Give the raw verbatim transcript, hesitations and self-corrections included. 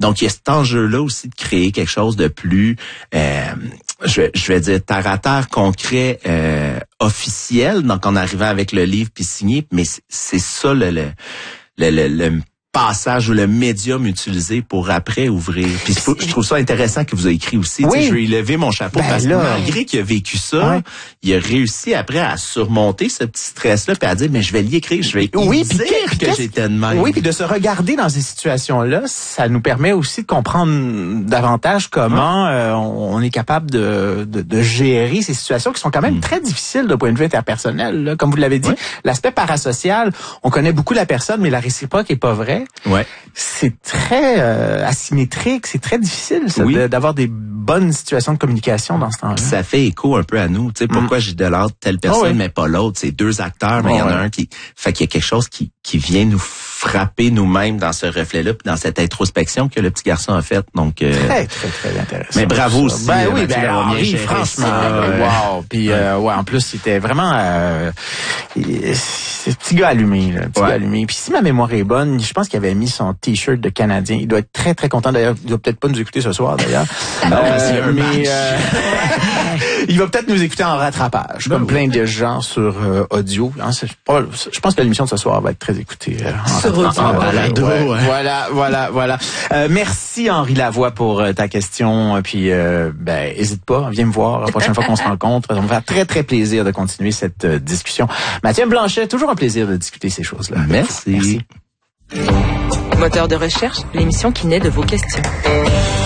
donc, il y a cet enjeu-là aussi de créer quelque chose de plus, euh, je, je vais dire, terre à terre, concret, euh, officiel. Donc, en arrivant avec le livre puis signé, mais c'est, c'est ça le, le, le, le, le passage ou le médium utilisé pour après ouvrir. Puis je trouve ça intéressant que vous avez écrit aussi. Oui. Je vais y lever mon chapeau ben parce que là, malgré qu'il a vécu ça, ouais. il a réussi après à surmonter ce petit stress-là puis à dire mais je vais l'y écrire, je vais oui, dire puis que j'étais de même. Oui, puis de se regarder dans ces situations-là, ça nous permet aussi de comprendre davantage comment ouais. euh, on est capable de, de, de gérer ces situations qui sont quand même mmh. très difficiles d'un point de vue interpersonnel. Là. Comme vous l'avez dit, ouais. l'aspect parasocial, on connaît beaucoup la personne, mais la réciproque est pas vraie. Ouais. C'est très euh, asymétrique, c'est très difficile ça, oui. de, d'avoir des bonnes situations de communication dans ce temps-là. Ça fait écho un peu à nous. Tu sais, pourquoi mm. j'ai de l'ordre telle personne, oh oui. mais pas l'autre. C'est deux acteurs, mais il oh y en a ouais. un qui... Fait qu'il y a quelque chose qui, qui vient nous frapper nous-mêmes dans ce reflet-là, puis dans cette introspection que le petit garçon a faite. Donc, euh... Très, très, très intéressant. Mais bravo aussi. Ben euh, oui, Mathieu, ben Henri, franchement, euh, wow. Puis, ouais. Euh, ouais, en plus, c'était vraiment... Euh, c'est petit gars allumé, là, petit ouais. gars allumé. Puis si ma mémoire est bonne, je pense qu'il avait mis son t-shirt de Canadien. Il doit être très, très content. D'ailleurs, il doit peut-être pas nous écouter ce soir, d'ailleurs. Non, euh, mais euh, il va peut-être nous écouter en rattrapage, ben comme oui. plein de gens sur euh, audio. Hein, c'est pas, je pense que l'émission de ce soir va être très écoutée. Euh, en, en, en balado. Ouais. Ouais. Voilà, voilà, voilà. Euh, merci Henri Lavoie pour euh, ta question. Puis, euh, ben, hésite pas, viens me voir la prochaine fois qu'on se rencontre. Ça me fait très, très plaisir de continuer cette euh, discussion. Mathieu Blanchet, toujours un plaisir de discuter ces choses-là. Merci. Merci. Moteur de recherche, l'émission qui naît de vos questions.